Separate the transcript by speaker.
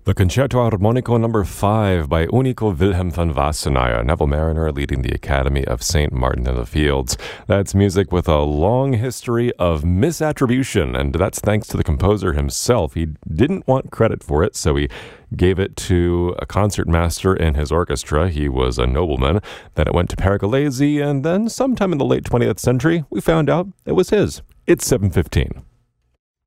Speaker 1: The Concerto Armonico No. 5 by Unico Wilhelm van Wassenaar, Neville Mariner leading the Academy of St. Martin in the Fields. That's music with a long history of misattribution, and that's thanks to the composer himself. He didn't want credit for it, so he gave it to a concertmaster in his orchestra. He was a nobleman. Then it went to Pergolesi, and then sometime in the late 20th century, we found out it was his. It's 7:15.